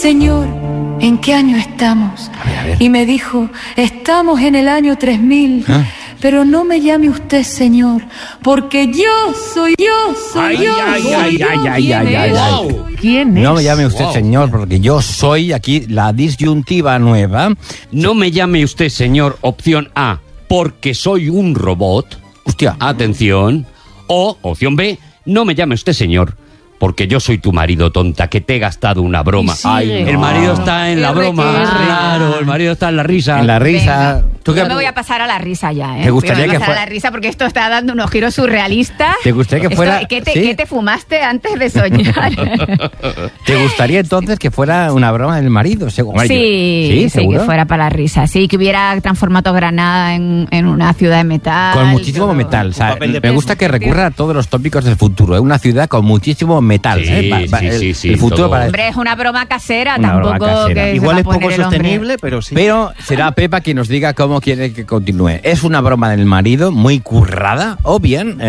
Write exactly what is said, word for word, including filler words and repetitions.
señor, ¿en qué año estamos? A ver, a ver. Y me dijo, estamos en el año tres mil. ¿Ah? Pero no me llame usted señor, porque yo soy yo, soy Ay, yo. ay, soy ay, yo. ay, ay, ¿Quién ay, es? ay, ay. Wow. ¿Quién es? No me llame usted Wow. señor, porque yo soy aquí la disyuntiva nueva. No me llame usted señor, opción A, porque soy un robot. Hostia. Atención. O, opción B, no me llame usted señor, porque yo soy tu marido, tonta, que te he gastado una broma. Y sigue. El no. marido está en la R broma. que R. Claro, el marido está en la risa. En la risa. ¿Tú qué- Yo me voy a pasar a la risa ya, ¿eh? ¿Te gustaría Voy a que pasar fuera- a la risa porque esto está dando unos giros surrealistas. ¿Te gustaría que Esto- fuera- ¿qué, te, sí? qué te fumaste antes de soñar? ¿Te gustaría entonces que fuera una broma del marido? Seguro. Sí, sí, sí, seguro. que fuera para la risa. Sí, que hubiera transformado Granada en, en una ciudad de metal. Con muchísimo todo. metal. O sea, papel de me gusta que recurra a todos los tópicos del futuro. Es una ciudad con muchísimo metal. Sí, ¿eh? Va- va- sí, el, sí, sí, el futuro todo. para... Hombre, es una broma casera, Una broma tampoco casera. que se Igual va a es poco poner el hombre. sostenible, pero sí. Pero será Pepa quien nos diga cómo quiere que continúe. ¿Es una broma del marido muy currada o bien...